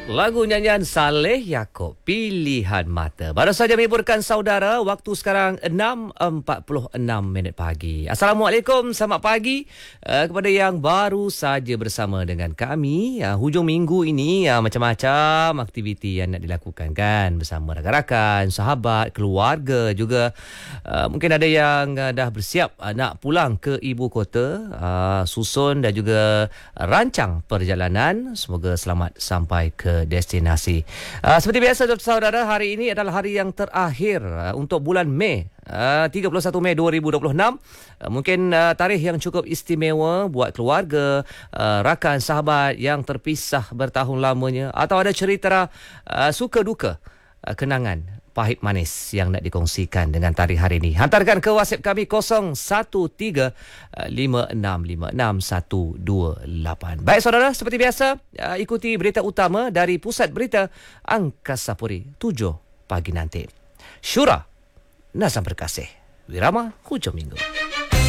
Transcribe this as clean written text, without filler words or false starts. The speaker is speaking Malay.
Lagu nyanyian Saleh Yaakob, Pilihan Mata. Baru saja menghiburkan saudara, waktu sekarang 6.46 pagi. Assalamualaikum, selamat pagi kepada yang baru saja bersama dengan kami. Hujung minggu ini macam-macam aktiviti yang nak dilakukan kan, bersama rakan-rakan, sahabat, keluarga juga. Mungkin ada yang dah bersiap nak pulang ke ibu kota, susun dan juga rancang perjalanan. Semoga selamat sampai ke destinasi. Seperti biasa saudara, hari ini adalah hari yang terakhir untuk bulan Mei, 31 Mei 2026. Mungkin tarikh yang cukup istimewa buat keluarga, rakan, sahabat yang terpisah bertahun lamanya, atau ada cerita suka duka, kenangan pahit manis yang nak dikongsikan dengan tarikh hari ini. Hantarkan ke WhatsApp kami 013566128. Baik saudara, seperti biasa, ikuti berita utama dari Pusat Berita Angkasa Puri 7 pagi nanti. Syura Nazam Berkasih, Wirama Hujung Minggu.